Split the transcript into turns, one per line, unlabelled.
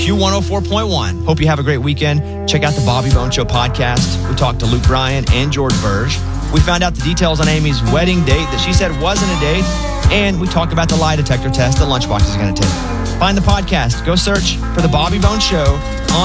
Q104.1. Hope you have a great weekend. Check out the Bobby Bone Show podcast. We talked to Luke Bryan and George Burge. We found out the details on Amy's wedding date that she said wasn't a date. And we talked about the lie detector test that Lunchbox is going to take. Find the podcast. Go search for the Bobby Bone Show on